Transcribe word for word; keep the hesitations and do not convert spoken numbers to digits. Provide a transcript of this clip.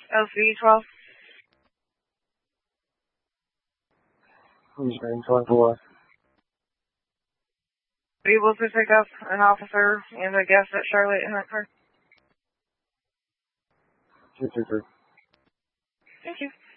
L C twelve. Nine twenty-four. Able to pick up an officer and a guest at Charlotte and Hunt Park. Two two three. Thank you.